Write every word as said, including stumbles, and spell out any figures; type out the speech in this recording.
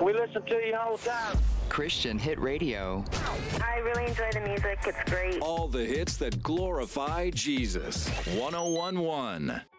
We listen to you all the time. Christian Hit Radio. I really enjoy the music. It's great. All the hits that glorify Jesus. one oh one point one.